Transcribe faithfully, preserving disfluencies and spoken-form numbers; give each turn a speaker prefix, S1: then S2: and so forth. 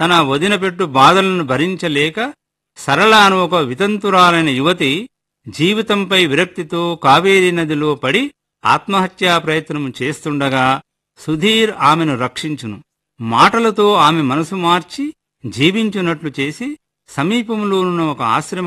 S1: తన వదినపెట్టు బాధలను భరించలేక సరళ అను ఒక వితంతురాలైన యువతి జీవితంపై విరక్తితో కావేరీ నదిలో పడి ఆత్మహత్యా ప్రయత్నం చేస్తుండగా సుధీర్ ఆమెను రక్షించును. మాటలతో ఆమె మనసు మార్చి జీవించున్నట్లు చేసి సమీపంలోనున్న ఒక ఆశ్రమం